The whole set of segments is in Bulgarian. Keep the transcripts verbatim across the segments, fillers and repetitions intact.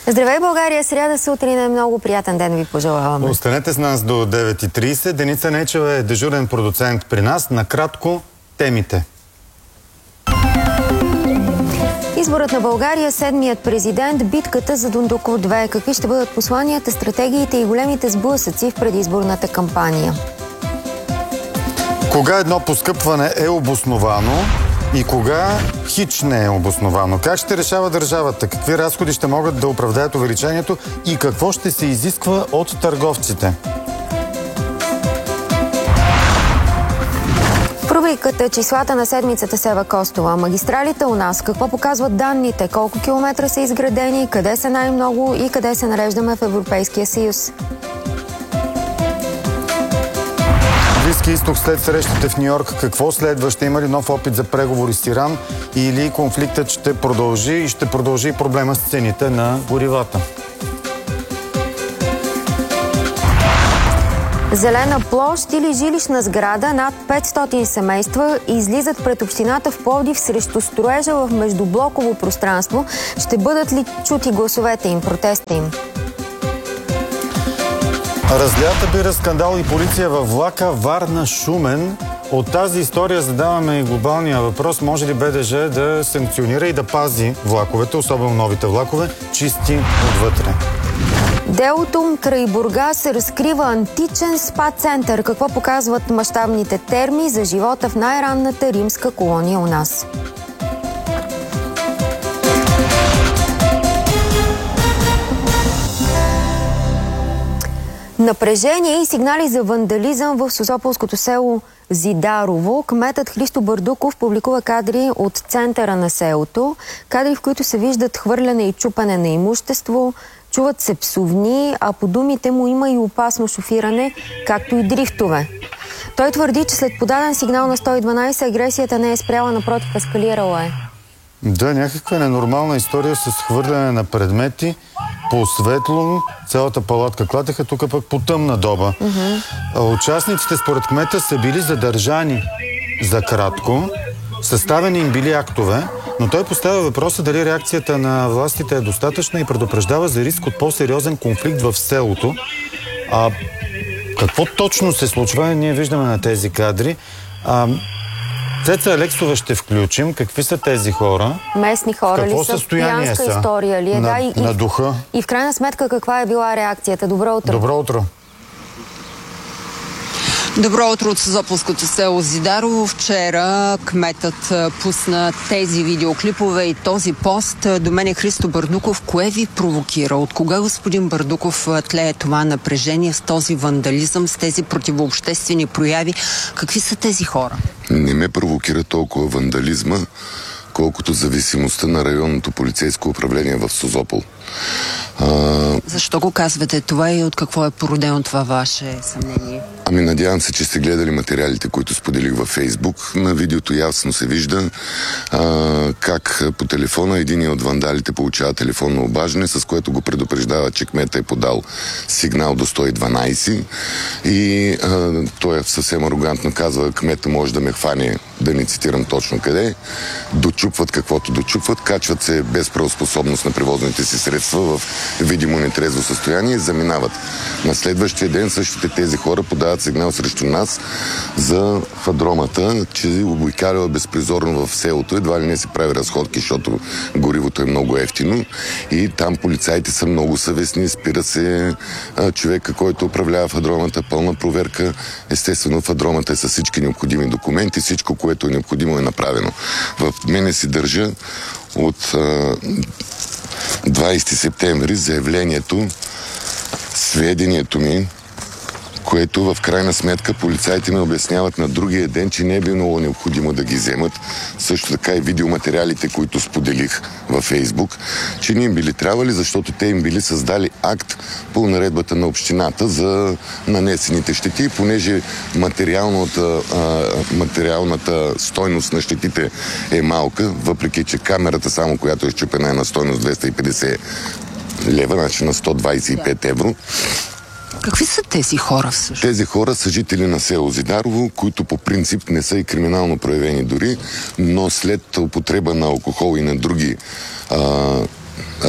Здравей, България! Сряда сутрин е много приятен ден ви пожелаваме. Останете с нас до девет и трийсет. Деница Нечева е дежурен продуцент при нас. Накратко темите. Изборът на България, седмият президент, битката за Дондуков две. Какви ще бъдат посланията, стратегиите и големите сблъсъци в предизборната кампания? Кога едно поскъпване е обосновано и кога хич не е обосновано? Как ще решава държавата? Какви разходи ще могат да оправдаят увеличението и какво ще се изисква от търговците? В рубриката числата на седмицата с Ева Костова. Магистралите у нас. Какво показват данните? Колко километра са изградени? Къде са най-много и къде се нареждаме в Европейския съюз? Близки изток след срещите в Нью-Йорк. Какво следва? Ще има ли нов опит за преговори с Иран или конфликтът ще продължи и ще продължи проблема с цените на горивата? Зелена площ или жилищна сграда, над петстотин семейства излизат пред общината в Пловдив срещу строежа в междублоково пространство. Ще бъдат ли чути гласовете им, протеста им? Разлята бира, скандал и полиция във влака Варна-Шумен. От тази история задаваме и глобалния въпрос: може ли БДЖ да санкционира и да пази влаковете, особено новите влакове, чисти отвътре? Делото край Бургас се разкрива античен спа-център. Какво показват мащабните терми за живота в най-ранната римска колония у нас? Напрежение и сигнали за вандализъм в Созополското село Зидарово. Кметът Христо Бърдуков публикува кадри от центъра на селото. Кадри, в които се виждат хвърляне и чупане на имущество, чуват се псувни, а по думите му има и опасно шофиране, както и дрифтове. Той твърди, че след подаден сигнал на сто и дванайсет агресията не е спряла, напротив, ескалирала е. Да, някаква ненормална история с хвърляне на предмети по светло, цялата палатка клатеха, тук пък по тъмна доба. Uh-huh. Участниците според кмета са били задържани за кратко, съставени им били актове, но той поставя въпроса дали реакцията на властите е достатъчна и предупреждава за риск от по-сериозен конфликт в селото. А какво точно се случва, ние виждаме на тези кадри. А, Цеца Алексова ще включим. Какви са тези хора? Местни хора какво ли са? Състояние Пиянска са? история ли е? На, да, и, на духа. И в крайна сметка каква е била реакцията? Добро утро. Добро утро. Добро утро от Созополското село Зидарово. Вчера кметът пусна тези видеоклипове и този пост. До мен е Христо Бърдуков. Кое ви провокира? От кога, господин Бърдуков, тлее това напрежение с този вандализъм, с тези противообществени прояви? Какви са тези хора? Не ме провокира толкова вандализма, колкото зависимостта на районното полицейско управление в Созопол. А... Защо го казвате това и от какво е породено това ваше съмнение? Ами надявам се, че сте гледали материалите, които споделих във Фейсбук. На видеото ясно се вижда а, как по телефона един от вандалите получава телефонно обаждане, с което го предупреждава, че кмета е подал сигнал до сто и дванайсет и а, той съвсем арогантно казва: кмета може да ме хване, да не цитирам точно къде. Дочупват каквото дочупват, качват се без правоспособност на превозните си средства в видимо нетрезво състояние и заминават. На следващия ден същите тези хора подават сигнал срещу нас за фадромата, че обикалява безпризорно в селото, едва ли не се прави разходки, защото горивото е много ефтино и там полицаите са много съвестни, спира се а, човека, който управлява фадромата, пълна проверка. Естествено, фадромата е с всички необходими документи, всичко, което е необходимо, е направено. В мене си държа от а, двайсети септември заявлението, сведението ми, което в крайна сметка полицаите ми обясняват на другия ден, че не е било необходимо да ги вземат. Също така и видеоматериалите, които споделих във Фейсбук, че не им били трябвали, защото те им били създали акт по наредбата на общината за нанесените щети, понеже материалната, а, материалната стойност на щетите е малка, въпреки че камерата само, която е счупена, е на стойност двеста и петдесет лева, значи на сто двайсет и пет евро. Какви са тези хора всъщност? Тези хора са жители на село Зидарово, които по принцип не са и криминално проявени дори, но след употреба на алкохол и на други а, раз,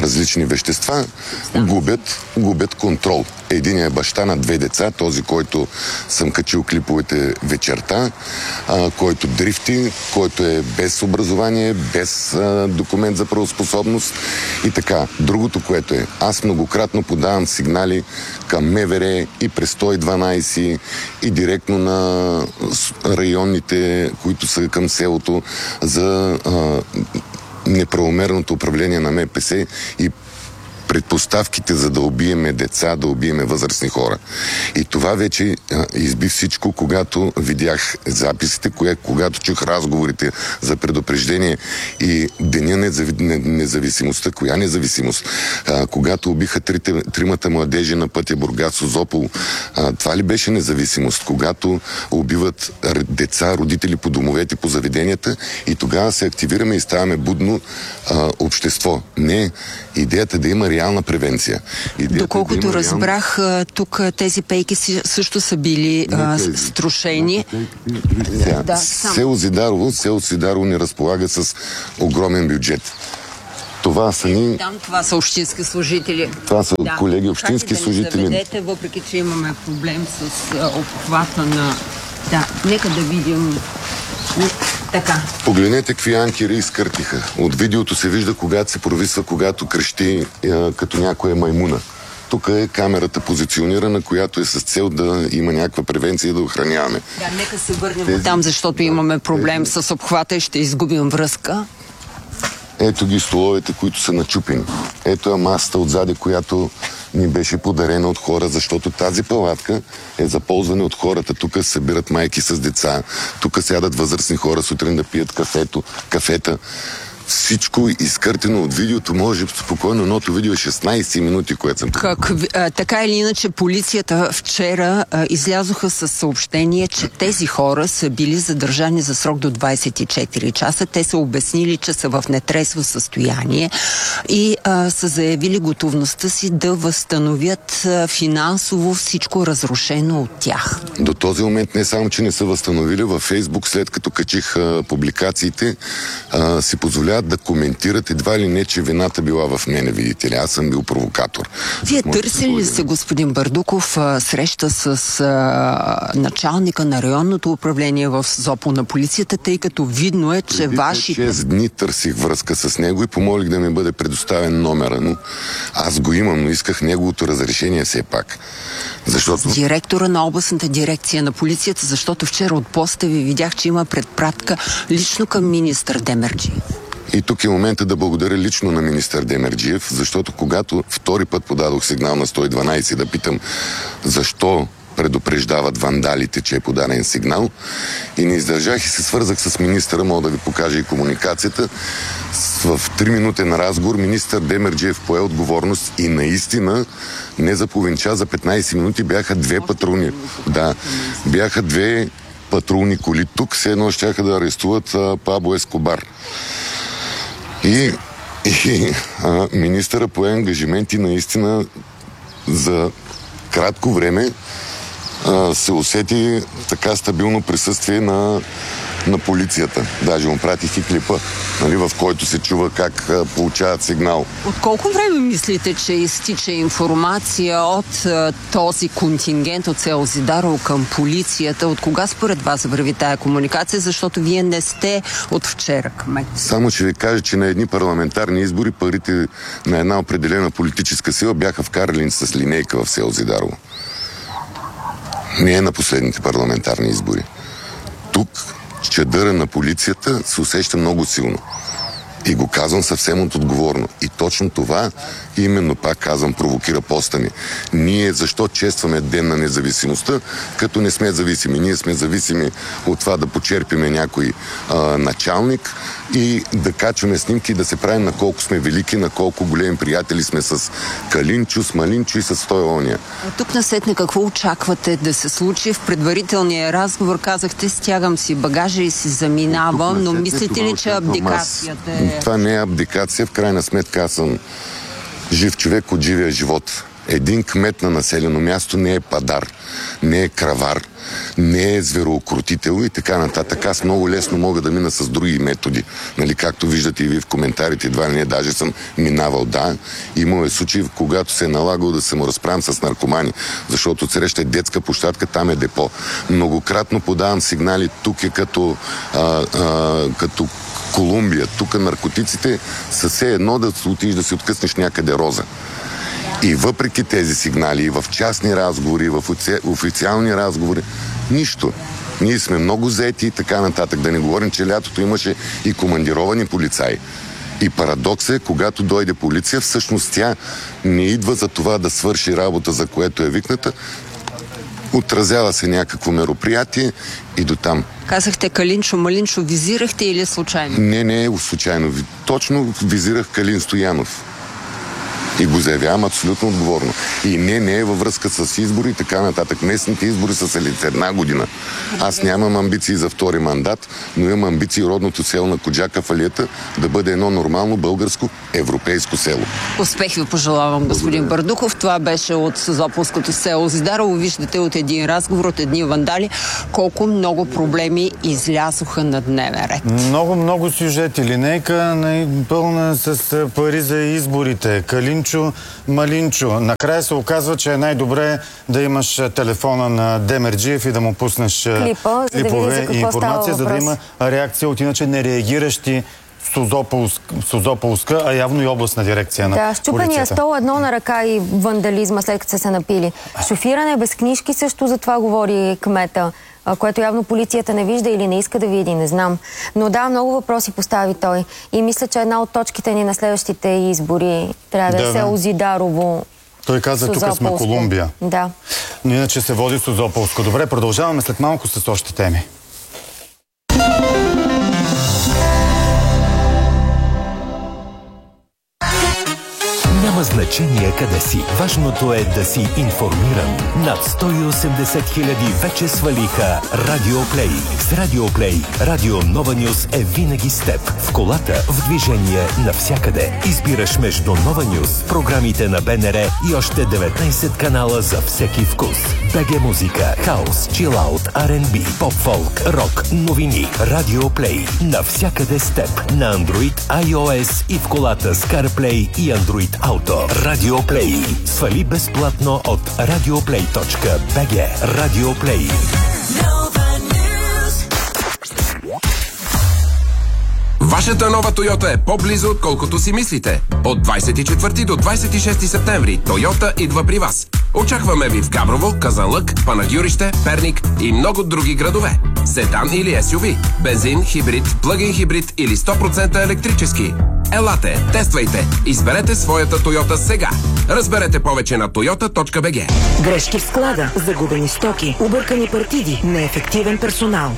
различни вещества, губят, губят контрол. Единият е баща на две деца, този, който съм качил клиповете вечерта, а, който дрифти, който е без образование, без а, документ за правоспособност и така. Другото, което е, аз многократно подавам сигнали към МВР и през сто и дванайсет и директно на районните, които са към селото, за а, неправомерното управление на М П С и предпоставките за да убиеме деца, да убиеме възрастни хора. И това вече а, изби всичко, когато видях записите, кое, когато чух разговорите за предупреждение и деня незави, не, независимостта, коя независимост, а, когато убиха трите, тримата младежи на пътя Бургас-Созопол, а, това ли беше независимост? Когато убиват деца, родители по домовете, по заведенията и тогава се активираме и ставаме будно а, общество. Не, идеята да има реална превенция. Идеята Доколкото да разбрах, реална... тук тези пейки също са били а, струшени. Да, да, село Зидарово, село Зидарово не разполага с огромен бюджет. Това са ни... Там това са общински служители. Това са да. колеги общински да служители. Заведете, въпреки че имаме проблем с а, обхвата на... Да, нека да видим... Така. Погледнете какви анкери изкъртиха. От видеото се вижда, когато се провисва, когато крещи е, като някоя маймуна. Тук е камерата позиционирана, която е с цел да има някаква превенция и да охраняваме. Да, нека се върнем тези... там, защото имаме проблем тези... с обхвата и ще изгубим връзка. Ето ги столовете, които са начупени. Ето е масата отзади, която ни беше подарена от хора, защото тази палатка е за ползване от хората. Тук се събират майки с деца, тук сядат възрастни хора сутрин да пият кафето, кафета. Всичко изкъртено от видеото, може спокойно, едното видео е шестнайсет минути, което съм... Как, а, така или иначе, полицията вчера а, излязоха с съобщение, че тези хора са били задържани за срок до двайсет и четири часа. Те са обяснили, че са в нетрезво състояние и а, са заявили готовността си да възстановят а, финансово всичко разрушено от тях. До този момент не само, че не са възстановили, във Фейсбук, след като качих а, публикациите, а, си позволяват да коментират едва ли не, че вината била в мене, видите ли. Аз съм бил провокатор. Вие търсили ли се, господин Бърдуков, среща с а, началника на районното управление в Созопол на полицията, тъй като видно е, че Преди вашите... шест дни търсих връзка с него и помолих да ми бъде предоставен номера, но аз го имам, но исках неговото разрешение все пак. Защото... Директора на областната дирекция на полицията, защото вчера от поста ви видях, че има предпратка лично към министър Демерджиев. И тук е момента да благодаря лично на министър Демерджиев, защото когато втори път подадох сигнал на сто и дванайсет да питам защо предупреждават вандалите, че е подаден сигнал, и не издържах и се свързах с министъра, мога да ви покажа и комуникацията. В три-минутен разговор министър Демерджиев пое отговорност и наистина не за половин час, за петнайсет минути бяха две патруни. Да, бяха две патрулни коли. Тук все едно щяха да арестуват а, Пабло Ескобар. И, и а, министъра пое ангажименти наистина за кратко време а, се усети така стабилно присъствие на, на полицията. Даже му пратих и клипа, нали, в който се чува как а, получават сигнал. От колко време мислите, че изтича информация от а, този контингент от село Зидарово към полицията? От кога според вас върви тая комуникация? Защото вие не сте от вчера кмет. Само ще ви кажа, че на едни парламентарни избори парите на една определена политическа сила бяха вкарали с линейка в село Зидарово. Не е на последните парламентарни избори. Тук чадъра на полицията се усеща много силно. И го казвам съвсем отговорно. И точно това, именно пак казвам, провокира поста ми. Ние защо честваме Ден на независимостта, като не сме зависими? Ние сме зависими от това да почерпиме някой а, началник и да качваме снимки, да се правим на колко сме велики, на колко големи приятели сме с Калинчо, с Малинчо и с Стойлония. А тук насетне какво очаквате да се случи? В предварителния разговор казахте, стягам си багажа и си заминавам, но мислите ли, че абдикацията е... Това не е абдикация, в крайна сметка аз съм жив човек от живия живот. Един кмет на населено място не е падар, не е кравар, не е звероокрутител и така нататък. Аз много лесно мога да мина с други методи. Нали, както виждате и вие в коментарите, едва ли не, даже съм минавал, да. Имало е случаи, когато се е налагало да се му разправям с наркомани, защото среща е детска площадка, там е депо. Многократно подавам сигнали, тук е като, а, а, като Колумбия. Тук наркотиците са все едно да отидеш да си откъснеш някъде роза. И въпреки тези сигнали, и в частни разговори, и в официални разговори, нищо. Ние сме много заети и така нататък. Да не говорим, че лятото имаше и командировани полицаи. И парадоксът е, когато дойде полиция, всъщност тя не идва за това да свърши работа, за което е викната. Отразява се някакво мероприятие и до там. Казахте Калинчо, Малинчо, визирахте или случайно? Не, не е случайно. Точно визирах Калин Стоянов. И го заявявам абсолютно отговорно. И не, не е във връзка с избори и така нататък. Местните избори са след една година. Аз нямам амбиции за втори мандат, но имам амбиции родното село на Коджака Фалията да бъде едно нормално българско европейско село. Успех ви пожелавам, господин Бърдуков. Това беше от Созополското село Зидарово. Виждате от един разговор, от едни вандали, колко много проблеми излязоха на дневен ред. Много, много сюжети. Линейка пълна с пари за изборите. Калинчо, Малинчо. Накрая се оказва, че е най-добре да имаш телефона на Демерджиев и да му пуснеш Клипа, клипове да и информация, за да има реакция от иначе нереагиращи Созополска, Созополска, а явно и областна дирекция на полицията. Да, щупения стол, едно на ръка и вандализма, след като са се напили. Шофиране без книжки също, за това говори кмета, което явно полицията не вижда или не иска да види, не знам. Но да, много въпроси постави той. И мисля, че една от точките ни на следващите избори трябва да, да е село Зидарово. Той каза, тук сме Колумбия. Да. Но иначе се води Созополско. Добре, продължаваме след малко с още теми. Няма значение къде си. Важното е да си информиран. Над сто и осемдесет хиляди вече свалиха Радиоплей. С Радиоплей Радио Нова Нюс е винаги с теб. В колата, в движение, навсякъде. Избираш между Нова Нюс, програмите на БНР и още деветнайсет канала за всеки вкус. БГ музика, хаус, чилаут, Ар енд Би, поп-фолк, рок, новини. Радиоплей. Навсякъде с теб. На Android, iOS и в колата с CarPlay и Android Auto. Радиоплей. Свали безплатно от радиоплей точка би джи. Радиоплей. Вашата нова Тойота е по-близо, отколкото си мислите. От двайсет и четвърти до двайсет и шести септември Тойота идва при вас. Очакваме ви в Габрово, Казанлък, Панагюрище, Перник и много други градове. Седан или Ес Ю Ви, бензин, хибрид, плъгин хибрид или сто процента електрически. Елате, тествайте, изберете своята Тойота сега. Разберете повече на тойота точка би джи. Грешки в склада, загубени стоки, объркани партиди, неефективен персонал.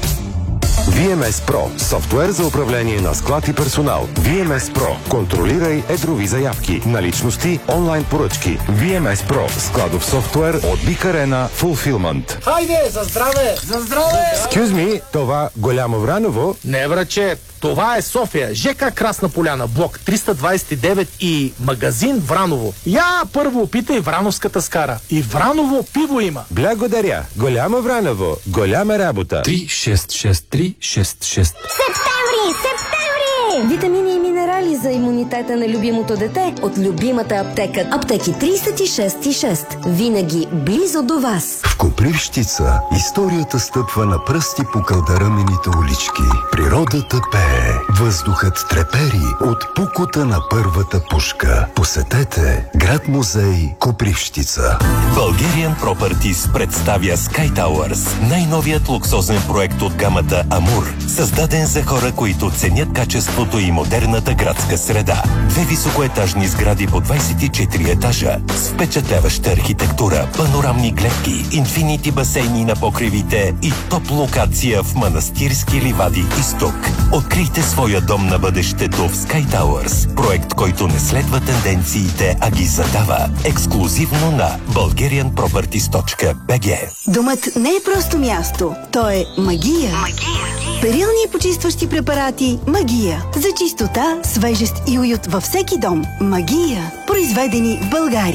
Ви Ем Ес Pro – софтуер за управление на склад и персонал. Ви Ем Ес Pro – контролирай едрови заявки, наличности, онлайн поръчки. Ви Ем Ес Pro – складов софтуер от Бик Арена Fulfillment. Хайде, за здраве! За здраве! Excuse me, това Голямо Враново? Не, браче, това е София, ЖК Красна поляна, блок триста двайсет и девет и магазин Враново. Я първо опитай Врановската скара. И Враново пиво има. Благодаря. Голямо Враново. Голяма работа. три шест шест три шест шест. Септември! Септември! Витамини и минерали за имунитета на любимото дете от любимата аптека. Аптеки трийсет и шест и шест. Винаги близо до вас. В Копривщица историята стъпва на пръсти по кълдарамените улички. Природата пее, въздухът трепери от пукота на първата пушка. Посетете град-музей Копривщица. Bulgarian Properties представя Sky Towers, най-новият луксозен проект от гамата Амур, създаден за хора, които ценят качеството и модерната градска среда. Две високоетажни сгради по двайсет и четири етажа с впечатляваща архитектура, панорамни гледки, инфинити басейни на покривите и топ локация в Манастирски ливади изток. Открийте своя дом на бъдещето в Sky Towers, проект, който не следва тенденциите, а ги задава. Ексклузивно на bulgarian properties точка би джи. Домът не е просто място, то е магия. Магия. Перилни и почистващи препарати Магия. За чистота, свежест и уют във всеки дом. Магия. Произведени в България.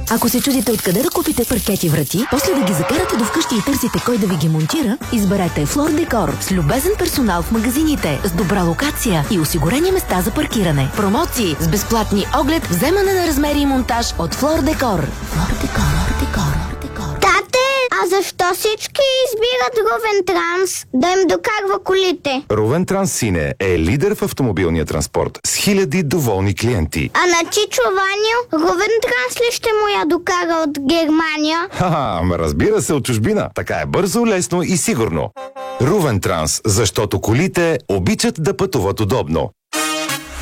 Ако се чудите откъде да купите паркети врати, после да ги закарате до вкъщи и търсите кой да ви ги монтира, изберете Флор Декор с любезен персонал в магазините, с добра локация и осигурени места за паркиране. Промоции с безплатни оглед, вземане на размери и монтаж от Флор Декор. Флор Декор, Декор, Декор. Тате, а защо всички избират Ровен Транс да им докарва колите? Ровен Транс Сине е лидер в автомобилния транспорт с хиляди доволни клиенти. А на Чичо Ваню, Ровен Транс ли ще му я докара от Германия? Ха-ха, ама разбира се, от чужбина. Така е бързо, лесно и сигурно. Ровен Транс, защото колите обичат да пътуват удобно.